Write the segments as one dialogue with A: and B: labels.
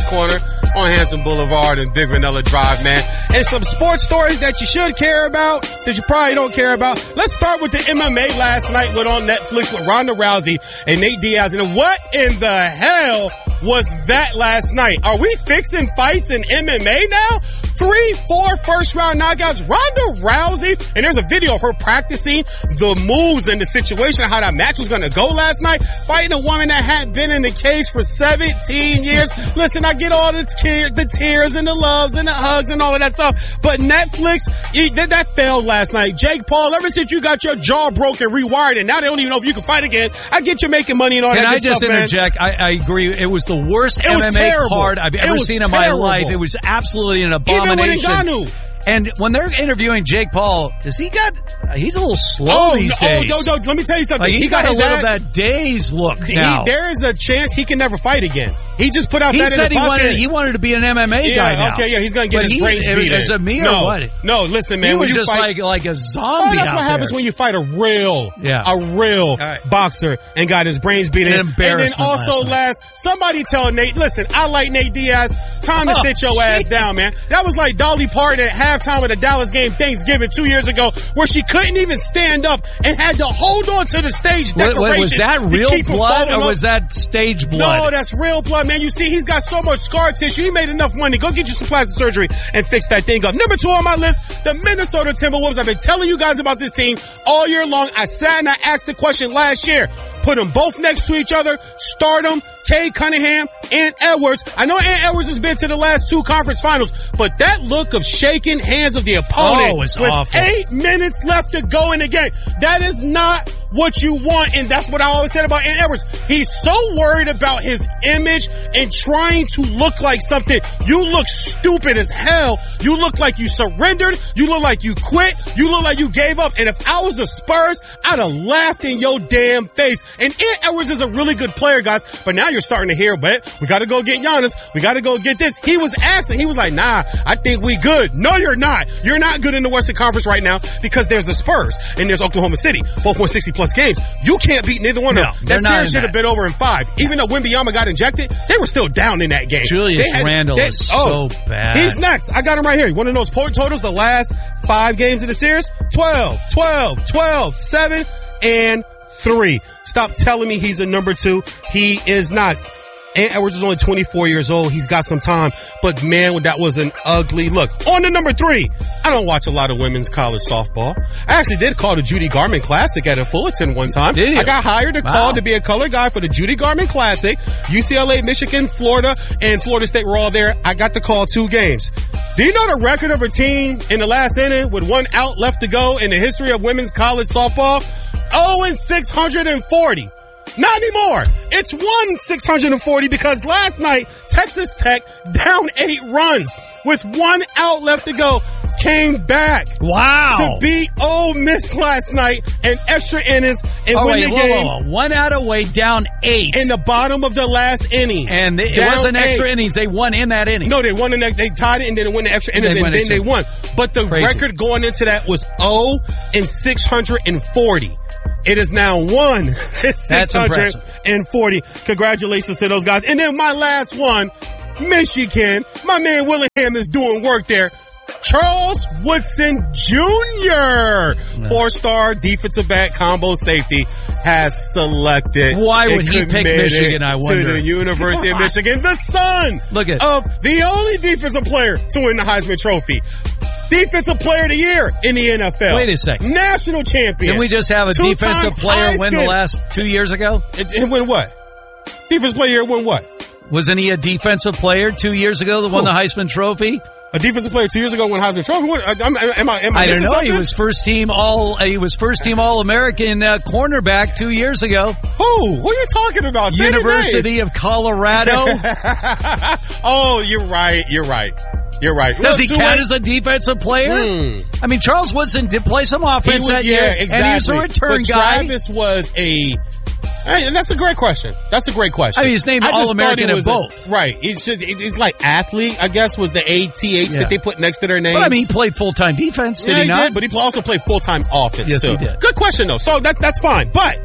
A: corner on Hanson Boulevard and Big Vanilla Drive, man. And some sports stories that you should care about, that you probably don't care about. Let's start with the MMA last night went on Netflix with Ronda Rousey and Nate Diaz. And what in the hell was that last night? Are we fixing fights in MMA now? 3-4 first round knockouts. Ronda Rousey, and there's a video of her practicing the moves and the situation, how that match was going to go last night, fighting a woman that hadn't been in the cage for 17 years. Listen, I get all the tears and the loves and the hugs and all of that stuff, but Netflix, that failed last night. Jake Paul, ever since you got your jaw broken, rewired, and now they don't even know if you can fight again, I get you making money and all that good stuff, man.
B: Can I just interject? I agree. It was the worst MMA card I've ever seen in my life. It was absolutely an abomination.
A: Even with Ngannou.
B: And when they're interviewing Jake Paul, he's a little slow these days.
A: No, let me tell you something.
B: Like, he's got a little of that dazed look now.
A: There is a chance he can never fight again. He just put out
B: he
A: that
B: said
A: in the
B: he wanted to be an MMA guy now.
A: Okay, he's going to get his brains beaten.
B: Is it me or what?
A: No, listen, man.
B: He was just like a zombie
A: that's what happens when you fight a real boxer and got his brains beaten.
B: An embarrassment.
A: And then also somebody tell Nate, listen, I like Nate Diaz. Time to sit your ass down, man. That was like Dolly Parton at halftime of the Dallas game Thanksgiving 2 years ago, where she couldn't even stand up and had to hold on to the stage decoration.
B: Was that real blood or was that stage blood?
A: No, that's real blood, man. You see, he's got so much scar tissue. He made enough money. Go get you some plastic surgery and fix that thing up. Number 2 on my list, the Minnesota Timberwolves. I've been telling you guys about this team all year long. I sat and I asked the question last year. Put them both next to each other. Start them. Cade Cunningham and Edwards. I know Ant Edwards has been to the last 2 conference finals, but that look of shaking hands of the opponent
B: with
A: awful. 8 minutes left to go in the game, that is not what you want, and that's what I always said about Ant Edwards. He's so worried about his image and trying to look like something. You look stupid as hell. You look like you surrendered. You look like you quit. You look like you gave up. And if I was the Spurs, I'd have laughed in your damn face. And Ant Edwards is a really good player, guys, but now you're starting to hear, but we got to go get Giannis. We got to go get this. He was asking. He was like, nah, I think we good. No, you're not. You're not good in the Western Conference right now because there's the Spurs and there's Oklahoma City. Both won 60-plus games. You can't beat neither one of them. That series should have been over in 5. Even though Wembanyama got injected, they were still down in that game.
B: Julius Randle is so bad.
A: He's next. I got him right here. You want to know his point totals the last 5 games of the series? 12, 7, and 3. Stop telling me he's a number 2. He is not. Ant Edwards is only 24 years old. He's got some time. But, man, that was an ugly look. On to number 3. I don't watch a lot of women's college softball. I actually did call the Judy Garment Classic at a Fullerton one time.
B: Did you?
A: I got hired to call to be a color guy for the Judy Garment Classic. UCLA, Michigan, Florida, and Florida State were all there. I got to call 2 games. Do you know the record of a team in the last inning with 1 out left to go in the history of women's college softball? 0-640. Not anymore. It's 1-640 because last night, Texas Tech, down 8 runs with 1 out left to go, came back.
B: Wow.
A: To beat Ole Miss last night in extra innings and win the game.
B: Whoa. 1 out away, down 8.
A: In the bottom of the last inning.
B: And it wasn't extra innings. They won in that inning.
A: No, they won in that. They tied it and then they won the extra innings and then they won. But the record going into that was 0-640. It is now 1-640. Congratulations to those guys. And then my last one, Michigan. My man Willingham is doing work there. Charles Woodson Jr., 4-star defensive back combo safety, has selected.
B: Why would he pick Michigan, I wonder?
A: To the University of Michigan, the son of the only defensive player to win the Heisman Trophy. Defensive Player of the Year in the NFL.
B: Wait a second.
A: National champion.
B: Didn't we just have a defensive player win the last 2 years ago?
A: It win what? Defensive Player of the Year win what?
B: Wasn't he a defensive player 2 years ago that won the Heisman Trophy?
A: A defensipe player 2 years ago won Heisman Trophy. Am I
B: don't know.
A: Something?
B: He was first team All American cornerback 2 years ago.
A: Who? Who are you talking about? Say
B: University of Colorado.
A: Oh, you're right.
B: Does he count as a defensive player? I mean, Charles Woodson did play some offense that year.
A: Yeah, exactly.
B: And he was a return guy.
A: Travis was and that's a great question. I
B: mean, he's named All-American in both.
A: Right. He's like athlete, I guess, was the ATH that they put next to their names.
B: But I mean, he played full-time defense, did he not?
A: Did, but he also played full-time offense,
B: yes,
A: too.
B: He did.
A: Good question, though. So that's fine. But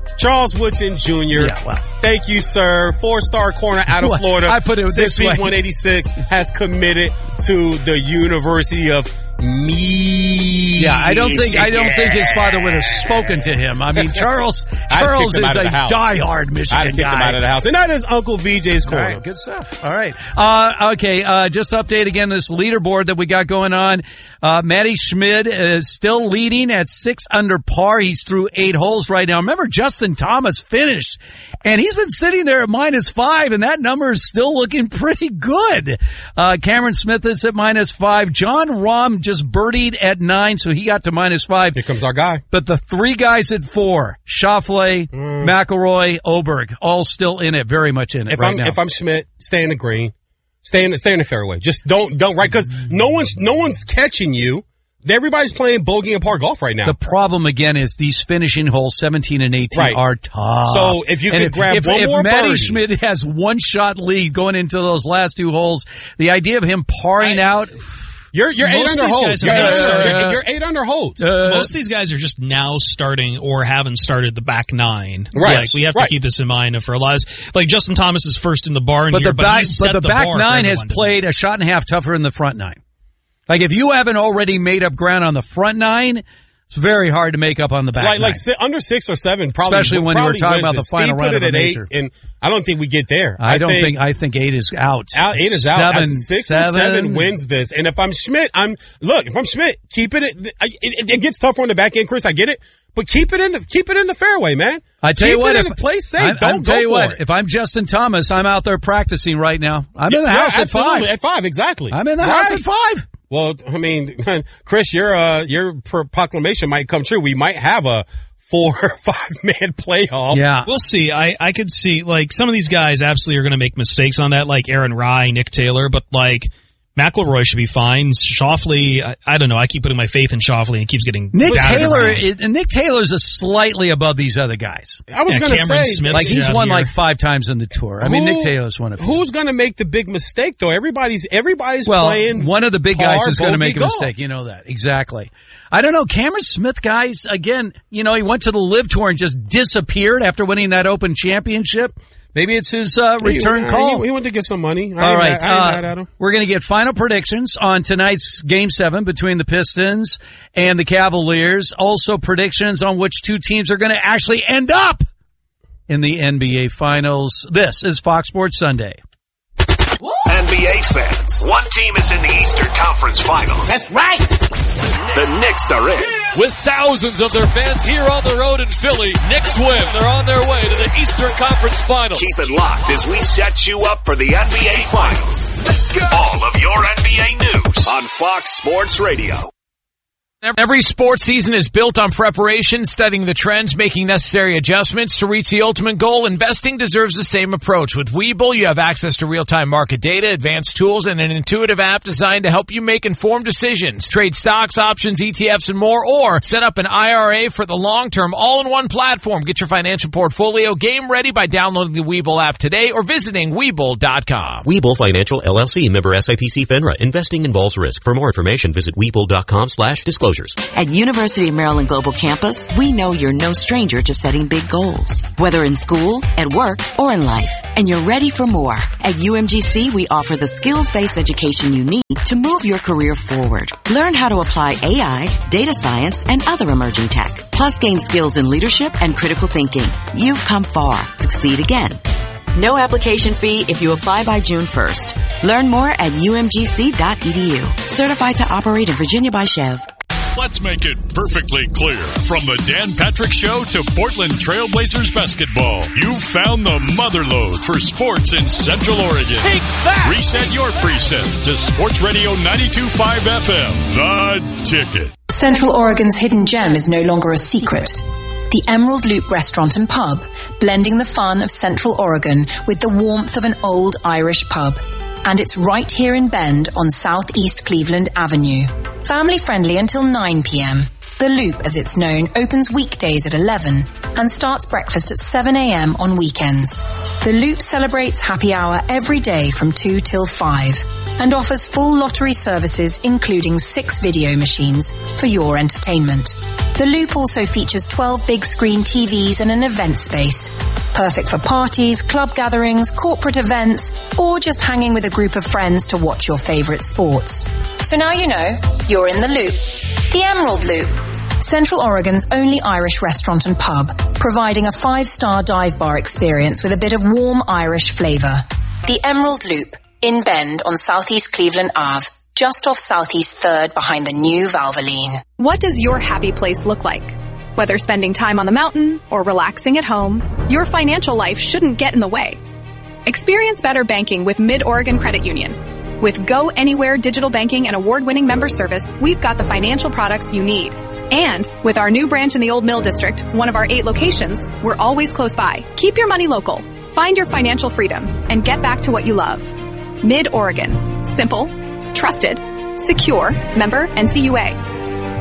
A: Charles Woodson Jr.
B: Yeah, well.
A: Thank you, sir. 4-star corner out of Florida.
B: I put it this way.
A: 6'186", has committed to the University of Michigan.
B: Yeah, I don't think his father would have spoken to him. I mean, Charles is a diehard Michigan guy.
A: I'd kick him out of the house. And that is Uncle VJ's corner.
B: All right, good stuff. All right. Okay, just update again this leaderboard that we got going on. Matty Schmid is still leading at 6 under par. He's through 8 holes right now. Remember, Justin Thomas finished, and he's been sitting there at -5, and that number is still looking pretty good. Cameron Smith is at -5. John Rahm just birdied at 9, so he got to -5.
A: Here comes our guy.
B: But the 3 guys at 4, Schauffele, McIlroy, Oberg, all still in it, very much in it now.
A: If I'm Schmidt, stay in the green. Stay in the fairway. Just don't, right? Cause no one's catching you. Everybody's playing bogey and par golf right now.
B: The problem again is these finishing holes, 17 and 18, are tough.
A: So if you can grab one more
B: if Matty
A: birdie.
B: Schmidt has 1-shot lead going into those last 2 holes, the idea of him parring out.
A: You're 8 under holes. You're 8 under holes.
C: Most of these guys are just now starting or haven't started the back 9.
A: Right.
C: Like, we have to keep this in mind for a lot of, like, Justin Thomas is first in the barn
B: but
C: here,
B: the back 9 has played a shot and a half tougher than the front 9. Like, if you haven't already made up ground on the front 9, it's very hard to make up on the back 9.
A: Like under 6 or 7, probably.
B: Especially when you were talking about the final round of a major.
A: 8, and I don't think we get there.
B: I think 8 is out.
A: 8 is out. 6 or 7 wins this. And if I'm Schmidt, keep it. It gets tougher on the back end, Chris. I get it. But keep it in the fairway, man.
B: I tell you what,
A: play safe. Don't go for it.
B: If I'm Justin Thomas, I'm out there practicing right now. I'm in the house at 5.
A: At 5, exactly.
B: I'm in the house at 5.
A: Well, I mean, Chris, your proclamation might come true. We might have a 4 or 5 man playoff.
C: Yeah. We'll see. I could see, like, some of these guys absolutely are going to make mistakes on that, like Aaron Rye, Nick Taylor, but, like, McIlroy should be fine. Schauffele, I don't know. I keep putting my faith in Schauffele and keeps getting
B: Nick Taylor's is slightly above these other guys.
A: I was going to say,
C: Smith's
B: like, he's won like 5 times in the tour. I mean, Nick Taylor's won a few.
A: Who's going to make the big mistake though? Everybody's playing.
B: One of the big guys is going to make a mistake. You know that. Exactly. I don't know. Cameron Smith, guys, again, he went to the LIV Tour and just disappeared after winning that Open Championship. Maybe it's his return call.
A: He wanted to get some money.
B: All right.
A: I ain't mad at him.
B: We're going to get final predictions on tonight's Game 7 between the Pistons and the Cavaliers. Also predictions on which 2 teams are going to actually end up in the NBA Finals. This is Fox Sports Sunday.
D: NBA fans, one team is in the Eastern Conference Finals.
E: That's right.
D: The Knicks are in.
F: With thousands of their fans here on the road in Philly, Knicks win. They're on their way to the Eastern Conference Finals.
D: Keep it locked as we set you up for the NBA Finals. Let's go. All of your NBA news on Fox Sports Radio.
G: Every sports season is built on preparation, studying the trends, making necessary adjustments to reach the ultimate goal. Investing deserves the same approach. With Webull, you have access to real-time market data, advanced tools, and an intuitive app designed to help you make informed decisions. Trade stocks, options, ETFs, and more, or set up an IRA for the long-term all-in-one platform. Get your financial portfolio game ready by downloading the Webull app today or visiting Webull.com.
H: Webull Financial LLC, member SIPC FINRA. Investing involves risk. For more information, visit Webull.com/disclosures.
I: At University of Maryland Global Campus, we know you're no stranger to setting big goals, whether in school, at work, or in life. And you're ready for more. At UMGC, we offer the skills-based education you need to move your career forward. Learn how to apply AI, data science, and other emerging tech. Plus gain skills in leadership and critical thinking. You've come far. Succeed again. No application fee if you apply by June 1st. Learn more at umgc.edu. Certified to operate in Virginia by Chev.
J: Let's make it perfectly clear. From the Dan Patrick Show to Portland Trailblazers basketball, you've found the motherlode for sports in Central Oregon.
F: Take that!
J: Reset your preset to Sports Radio 92.5 FM. The Ticket.
K: Central Oregon's hidden gem is no longer a secret. The Emerald Loop Restaurant and Pub, blending the fun of Central Oregon with the warmth of an old Irish pub. And it's right here in Bend on Southeast Cleveland Avenue. Family friendly until 9 p.m. The Loop, as it's known, opens weekdays at 11 and starts breakfast at 7 a.m. on weekends. The Loop celebrates happy hour every day from 2 till 5. and offers full lottery services including 6 video machines for your entertainment. The Loop also features 12 big screen TVs and an event space. Perfect for parties, club gatherings, corporate events, or just hanging with a group of friends to watch your favorite sports. So now you know, you're in the Loop. The Emerald Loop. Central Oregon's only Irish restaurant and pub, providing a 5-star dive bar experience with a bit of warm Irish flavor. The Emerald Loop, in Bend on Southeast Cleveland Ave, just off Southeast 3rd behind the new Valvoline.
E: What does your happy place look like? Whether spending time on the mountain or relaxing at home, your financial life shouldn't get in the way. Experience better banking with Mid-Oregon Credit Union. With Go Anywhere digital banking and award-winning member service, we've got the financial products you need. And with our new branch in the Old Mill District, one of our 8 locations, we're always close by. Keep your money local, find your financial freedom, and get back to what you love. Mid-Oregon. Simple, trusted, secure, member NCUA.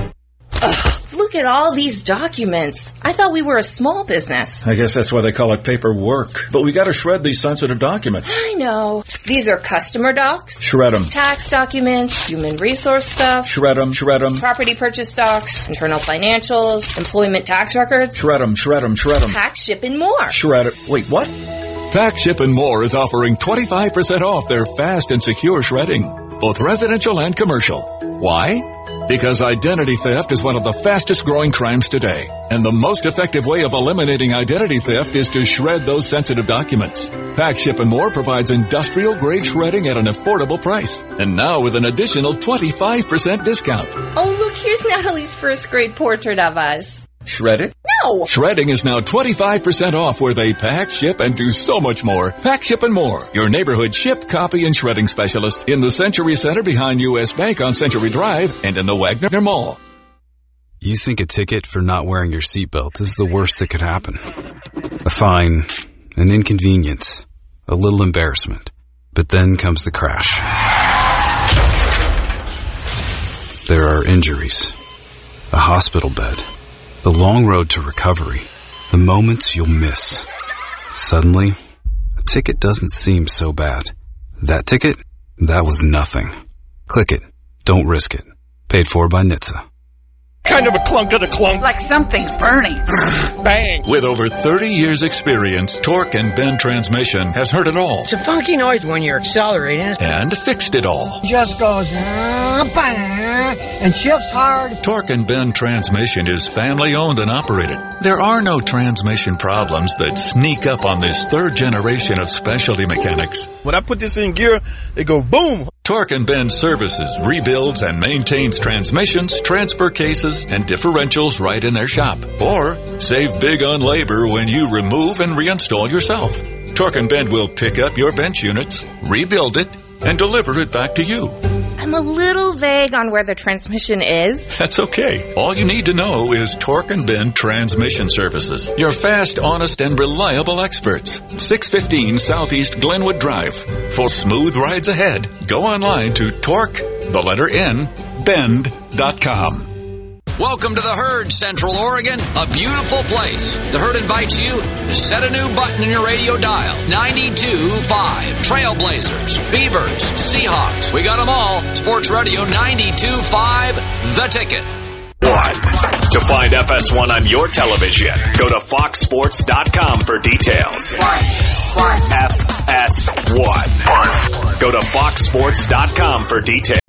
L: Ugh, look at all these documents. I thought we were a small business.
M: I guess that's why they call it paperwork. But we gotta shred these sensitive documents.
L: I know. These are customer docs.
M: Shred them.
L: Tax documents, human resource stuff.
M: Shred them, shred them.
L: Property purchase docs, internal financials, employment tax records.
M: Shred them, shred them, shred them.
L: Pack, ship, and more.
M: Shred it. Wait, what?
N: Pack, Ship, and More is offering 25% off their fast and secure shredding, both residential and commercial. Why? Because identity theft is one of the fastest growing crimes today, and the most effective way of eliminating identity theft is to shred those sensitive documents. Pack, Ship, and More provides industrial-grade shredding at an affordable price, and now with an additional 25% discount.
L: Oh, look, here's Natalie's first-grade portrait of us.
M: Shred it?
L: No!
N: Shredding is now 25% off where they pack, ship, and do so much more. Pack, Ship, and More, your neighborhood ship, copy, and shredding specialist in the Century Center behind U.S. Bank on Century Drive and in the Wagner Mall.
O: You think a ticket for not wearing your seatbelt is the worst that could happen. A fine, an inconvenience, a little embarrassment. But then comes the crash. There are injuries, a hospital bed, the long road to recovery, the moments you'll miss. Suddenly, a ticket doesn't seem so bad. That ticket? That was nothing. Click it. Don't risk it. Paid for by NHTSA.
P: Kind of a clunk of the clunk.
Q: Like something's burning.
P: Bang.
N: With over 30 years experience, Torque and Bend Transmission has heard it all.
Q: It's a funky noise when you're accelerating.
N: And fixed it all.
Q: Just goes bang, and shifts hard.
N: Torque and Bend Transmission is family owned and operated. There are no transmission problems that sneak up on this 3rd generation of specialty mechanics.
P: When I put this in gear, it go boom.
N: Torque and Bend services, rebuilds, and maintains transmissions, transfer cases, and differentials right in their shop. Or save big on labor when you remove and reinstall yourself. Torque and Bend will pick up your bench units, rebuild it, and deliver it back to you.
L: I'm a little vague on where the transmission is.
N: That's okay. All you need to know is Torque and Bend Transmission Services. Your fast, honest, and reliable experts. 615 Southeast Glenwood Drive. For smooth rides ahead, go online to Bend.com.
R: Welcome to the Herd, Central Oregon, a beautiful place. The Herd invites you to set a new button in your radio dial. 92.5. Trailblazers, Beavers, Seahawks. We got them all. Sports Radio 92.5, The Ticket.
D: To find FS1 on your television, go to foxsports.com for details. FS1. Go to foxsports.com for details.